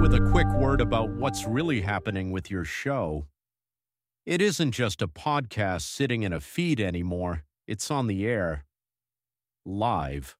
with a quick word about what's really happening with your show. It isn't just a podcast sitting in a feed anymore, it's on the air, live.